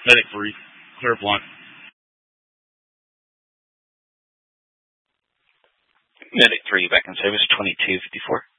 Medic 3, clear blunt. Medic 3, back in service, 2254.